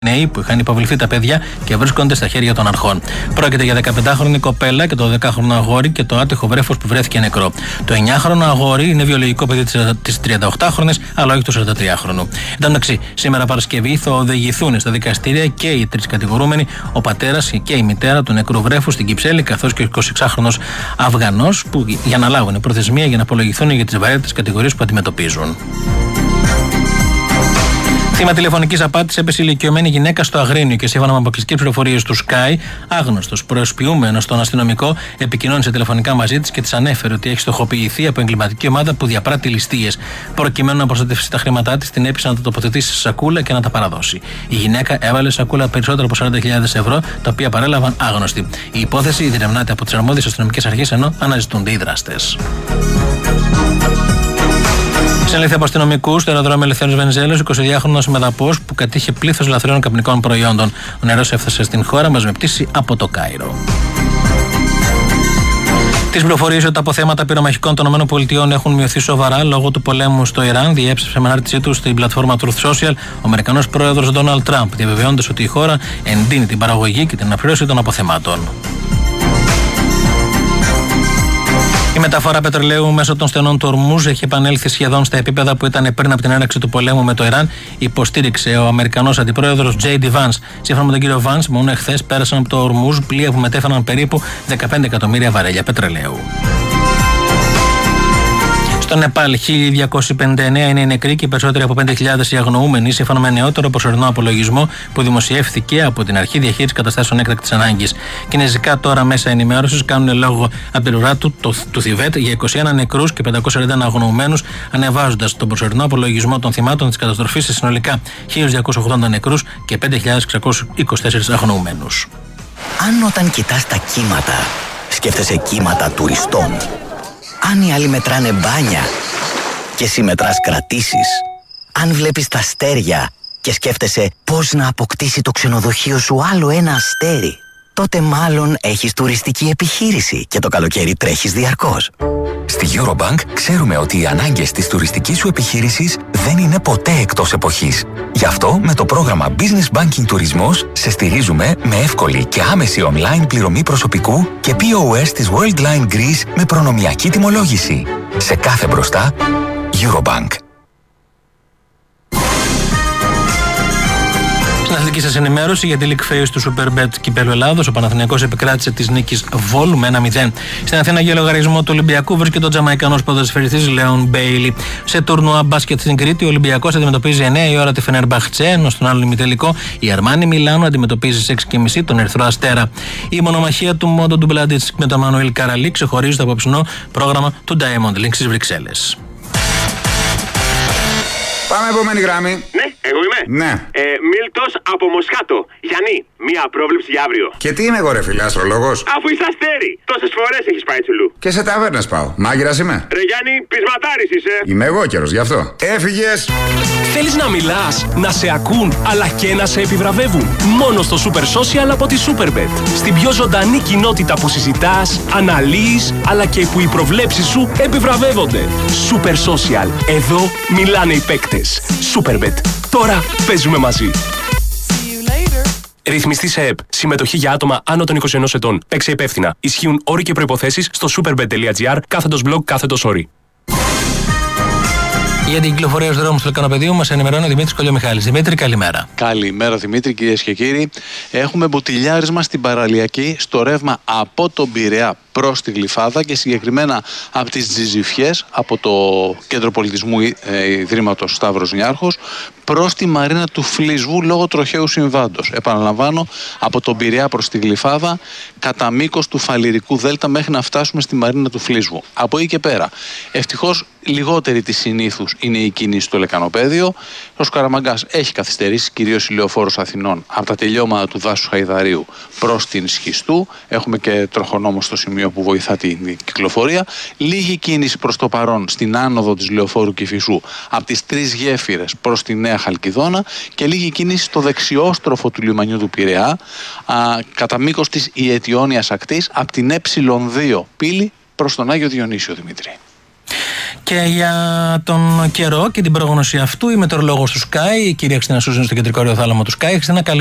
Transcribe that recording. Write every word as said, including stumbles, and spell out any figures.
νέοι που είχαν υποβληθεί τα παιδιά και βρίσκονται στα χέρια των αρχών. Πρόκειται για δεκαπεντάχρονη κοπέλα και το δεκάχρονο αγόρι και το άτυχο βρέφος που βρέθηκε νεκρό. Το εννιάχρονο αγόρι είναι βιολογικό παιδί της τριανταοκτάχρονης, αλλά όχι του σαραντατριάχρονου. Εν τω μεταξύ, σήμερα Παρασκευή θα οδηγηθούν στα δικαστήρια και οι τρεις κατηγορούμενοι, ο πατέρας και η μητέρα του νεκρού βρέφου στην Κυψέλη, καθώς και ο εικοσιεξάχρονος Αφγανός, που για να λάβουν προθεσμία για να απολογηθούν για τις βαρύτατες κατηγορίες που αντιμετωπίζουν. Θύμα τηλεφωνικής απάτης έπεσε η ηλικιωμένη γυναίκα στο Αγρίνιο και σύμφωνα με αποκλειστικές πληροφορίες του Sky, άγνωστος προσποιούμενος στον αστυνομικό επικοινώνησε τηλεφωνικά μαζί της και της ανέφερε ότι έχει στοχοποιηθεί από εγκληματική ομάδα που διαπράττει ληστείες. Προκειμένου να προστατεύσει τα χρήματά της, την έπεισε να τα τοποθετήσει σε σακούλα και να τα παραδώσει. Η γυναίκα έβαλε σε σακούλα περισσότερα από σαράντα χιλιάδες ευρώ, τα οποία παρέλαβαν άγνωστοι. Η υπόθεση διερευνάται από τις αρμόδιες αστυνομικές αρχές, ενώ αναζητούνται οι δράστες. Συνελήφθη από αστυνομικούς στο αεροδρόμιο Ελευθέριος Βενιζέλος, εικοσιδυάχρονος μεδαπός που κατήχε πλήθος λαθρέων καπνικών προϊόντων. Ο νερός έφτασε στην χώρα μαζί με πτήση από το Κάιρο. Τις πληροφορίες ότι τα αποθέματα πυρομαχικών των ΗΠΑ έχουν μειωθεί σοβαρά λόγω του πολέμου στο Ιράν, διέψευσε με ανάρτησή του στην πλατφόρμα Truth Social ο Αμερικανός πρόεδρος Ντόναλντ Τραμπ, διαβεβαιώντας ότι η χώρα εντείνει την παραγωγή και την αναπλήρωση των αποθεμάτων. Η μεταφορά πετρελαίου μέσω των στενών του Ορμούζ έχει επανέλθει σχεδόν στα επίπεδα που ήταν πριν από την έναρξη του πολέμου με το Ιράν, υποστήριξε ο Αμερικανός αντιπρόεδρος τζέι ντι Vance. Σύμφωνα με τον κύριο Vance, μόνο εχθές πέρασαν από το Ορμούζ πλοία που μετέφεραν περίπου δεκαπέντε εκατομμύρια βαρέλια πετρελαίου. Στο Νεπάλ, χίλια διακόσιοι πενήντα εννέα είναι οι νεκροί και οι περισσότεροι από πέντε χιλιάδες οι αγνοούμενοι, σύμφωνα με νεότερο προσωρινό απολογισμό που δημοσιεύθηκε από την Αρχή Διαχείρισης Καταστάσεων Έκτακτης Ανάγκης. Κινέζικα τώρα μέσα ενημέρωσης κάνουν λόγο από την πλευρά του, του, του Θιβέτ για είκοσι ένα νεκρούς και πεντακόσιους σαράντα ένα αγνοούμενους, ανεβάζοντας τον προσωρινό απολογισμό των θυμάτων της καταστροφής σε συνολικά χίλιους διακόσιους ογδόντα νεκρούς και πέντε χιλιάδες εξακόσιους είκοσι τέσσερις αγνοούμενους. Αν όταν κοιτάς τα κύματα, σκέφτεσαι κύματα τουριστών. Αν οι άλλοι μετράνε μπάνια και εσύ μετράς κρατήσεις. Αν βλέπεις τα αστέρια και σκέφτεσαι πώς να αποκτήσει το ξενοδοχείο σου άλλο ένα αστέρι, τότε μάλλον έχεις τουριστική επιχείρηση και το καλοκαίρι τρέχεις διαρκώς. Στη Eurobank ξέρουμε ότι οι ανάγκες της τουριστικής σου επιχείρησης δεν είναι ποτέ εκτός εποχής. Γι' αυτό με το πρόγραμμα Business Banking Τουρισμός σε στηρίζουμε με εύκολη και άμεση online πληρωμή προσωπικού και πι ο ες της Worldline Greece με προνομιακή τιμολόγηση. Σε κάθε μπροστά, Eurobank. Στην αθλητική σας ενημέρωση για τη League Phase του Superbet Κυπέλλου Ελλάδος, ο Παναθηναϊκός επικράτησε της νίκης Βόλου με ένα μηδέν. Στην Αθήνα για λογαριασμό του Ολυμπιακού βρίσκεται ο Τζαμαϊκανός ποδοσφαιριστής Λέον Μπέιλι. Σε τουρνουά μπάσκετ στην Κρήτη, ο Ολυμπιακός αντιμετωπίζει εννιά η ώρα τη Φενερμπαχτσέ, ενώ στον άλλο ημιτελικό η Αρμάνι Μιλάνο αντιμετωπίζει στις έξι και μισή τον Ερυθρό Αστέρα. Η μονομαχία του Μόντο Ντουμπλάντιτς με τον Μανουήλ Καραλί ξεχωρίζει το απόψινό πρόγραμμα του Diamond Link στις Βρυξέλλες. Πάμε επόμενη γραμμή. Ναι, εγώ είμαι. Ναι. Ε, Μίλτος από Μοσχάτο. Γιάννη, μία πρόβλεψη για αύριο. Και τι είμαι εγώ, ρε φίλε, αστρολόγος? Αφού είσαι αστέρι. Τόσες φορές έχεις πάει τσουλού. Και σε ταβέρνες πάω. Μάγειρας είμαι. Ρε Γιάννη, πεισματάρης είσαι. Είμαι εγώ καιρός, γι' αυτό. Έφυγες. Θέλεις να μιλάς, να σε ακούν, αλλά και να σε επιβραβεύουν. Μόνο στο Super Social από τη Superbet. Στην πιο ζωντανή κοινότητα που συζητάς, αναλύεις, αλλά και που οι προβλέψεις σου επιβραβεύονται. Super Social. Εδώ μιλάνε οι παίκτες. Superbet. Τώρα παίζουμε μαζί. Ρυθμιστή σε ΕΠ. Συμμετοχή για άτομα άνω των είκοσι ενός ετών. Παίξε υπεύθυνα. Ισχύουν όροι και προϋποθέσεις στο superbet.gr κάθετος blog κάθετος όροι. Για την κυκλοφορία στους δρόμους του Λεκανοπεδίου μας ενημερώνει ο Δημήτρης Κολιομιχάλης. Δημήτρη, καλημέρα. Καλημέρα Δημήτρη, κυρίες και κύριοι. Έχουμε μποτιλιάρισμα στην παραλιακή στο ρεύμα από τον Πειραιά προς τη Γλυφάδα και συγκεκριμένα από τις Τζιζιφιές, από το Κέντρο Πολιτισμού ε, Ιδρύματος Σταύρος Νιάρχος, προς τη Μαρίνα του Φλισβού λόγω τροχαίου συμβάντος. Επαναλαμβάνω, από τον Πειραιά προς τη Γλυφάδα, κατά μήκος του Φαλιρικού Δέλτα μέχρι να φτάσουμε στη Μαρίνα του Φλισβού. Από εκεί και πέρα, ευτυχώς λιγότερη της συνήθους είναι η κίνηση στο Λεκανοπέδιο. Ο Σκαραμαγκάς έχει καθυστερήσει, κυρίως η Λεωφόρος Αθηνών, από τα τελειώματα του δάσους Χαϊδαρίου προς την Σχιστού. Έχουμε και τροχονόμο στο σημείο που βοηθά την κυκλοφορία. Λίγη κίνηση προς το παρόν στην άνοδο της Λεωφόρου Κηφισού από τις τρεις γέφυρες προς τη Νέα Χαλκιδόνα και λίγη κίνηση στο δεξιόστροφο του λιμανιού του Πειραιά α, κατά μήκος της Ιετιώνιας ακτής από την ε δύο πύλη προς τον Άγιο Διονύσιο, Δημήτρη. Και για τον καιρό και την πρόγνωση αυτού, η μετεωρολόγος του Sky, η κυρία Χριστίνα Σούζη, στο κεντρικό αεροθάλαμο του Sky. Χριστίνα,